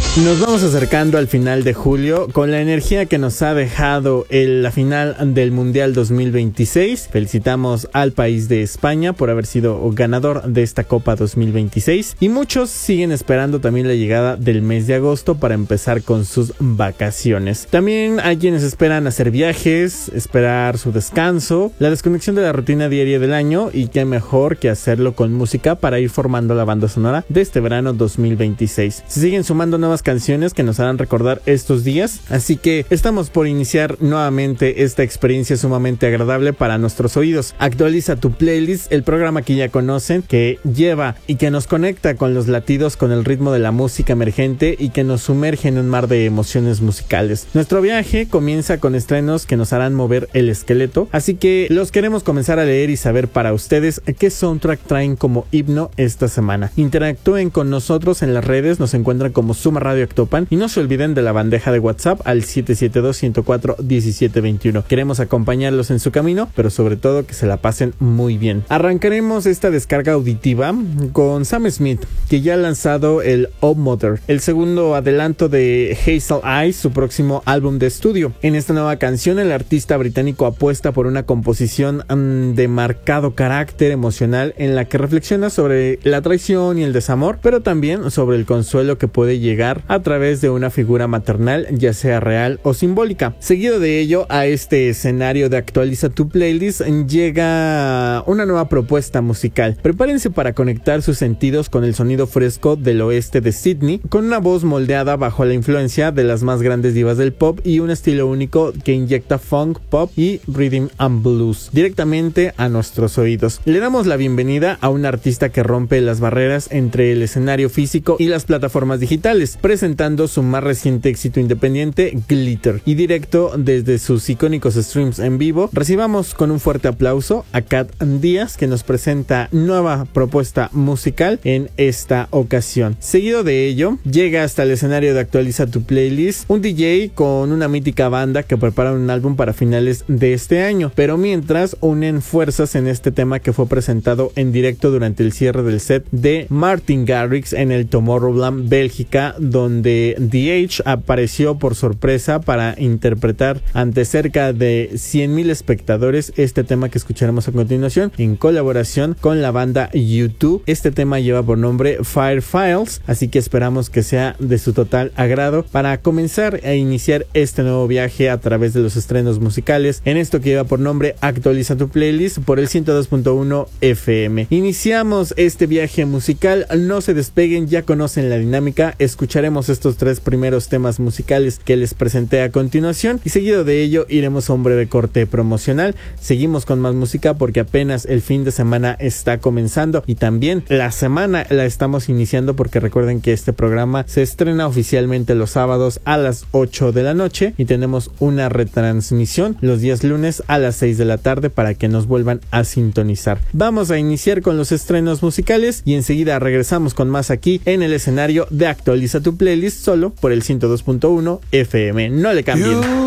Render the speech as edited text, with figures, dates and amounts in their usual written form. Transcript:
Nos vamos acercando al final de julio con la energía que nos ha dejado la final del Mundial 2026. Felicitamos al país de España por haber sido ganador de esta Copa 2026 y muchos siguen esperando también la llegada del mes de agosto para empezar con sus vacaciones. También hay quienes esperan hacer viajes, esperar su descanso, la desconexión de la rutina diaria del año, y qué mejor que hacerlo con música para ir formando la banda sonora de este verano 2026. Se siguen sumando nuevas canciones que nos harán recordar estos días, así que estamos por iniciar nuevamente esta experiencia sumamente agradable para nuestros oídos. Actualiza tu playlist, el programa que ya conocen, que lleva y que nos conecta con los latidos, con el ritmo de la música emergente y que nos sumerge en un mar de emociones musicales. Nuestro viaje comienza con estrenos que nos harán mover el esqueleto, así que los queremos comenzar a leer y saber para ustedes qué soundtrack traen como himno esta semana. Interactúen con nosotros en las redes, nos encuentran como Suma Radio Actopan y no se olviden de la bandeja de WhatsApp al 772-104-1721. Queremos acompañarlos en su camino, pero sobre todo que se la pasen muy bien. Arrancaremos esta descarga auditiva con Sam Smith, que ya ha lanzado el Oh Mother, el segundo adelanto de Hazel Eyes, su próximo álbum de estudio. En esta nueva canción el artista británico apuesta por una composición de marcado carácter emocional en la que reflexiona sobre la traición y el desamor, pero también sobre el consuelo que puede llegar a través de una figura maternal, ya sea real o simbólica. Seguido de ello, a este escenario de Actualiza tu Playlist llega una nueva propuesta musical. Prepárense para conectar sus sentidos con el sonido fresco del oeste de Sydney, con una voz moldeada bajo la influencia de las más grandes divas del pop y un estilo único que inyecta funk, pop y rhythm and blues directamente a nuestros oídos. Le damos la bienvenida a un artista que rompe las barreras entre el escenario físico y las plataformas digitales, presentando su más reciente éxito independiente, Glitter, y directo desde sus icónicos streams en vivo. Recibamos con un fuerte aplauso a Kat Díaz, que nos presenta nueva propuesta musical en esta ocasión. Seguido de ello, llega hasta el escenario de Actualiza tu Playlist un DJ con una mítica banda que prepara un álbum para finales de este año, pero mientras unen fuerzas en este tema que fue presentado en directo durante el cierre del set de Martin Garrix en el Tomorrowland, Bélgica, donde The Edge apareció por sorpresa para interpretar ante cerca de 100,000 espectadores este tema que escucharemos a continuación en colaboración con la banda U2. Este tema lleva por nombre Fire Files, así que esperamos que sea de su total agrado para comenzar a iniciar este nuevo viaje a través de los estrenos musicales en esto que lleva por nombre Actualiza tu Playlist por el 102.1 FM. Iniciamos este viaje musical, no se despeguen, ya conocen la dinámica. Escucharemos estos tres primeros temas musicales que les presenté a continuación y seguido de ello iremos a un breve corte promocional. Seguimos con más música porque apenas el fin de semana está comenzando y también la semana la estamos iniciando, porque recuerden que este programa se estrena oficialmente los sábados a las 8 de la noche y tenemos una retransmisión los días lunes a las 6 de la tarde para que nos vuelvan a sintonizar. Vamos a iniciar con los estrenos musicales y enseguida regresamos con más aquí en el escenario de Actualiza tu Playlist, solo por el 102.1 FM. No le cambien.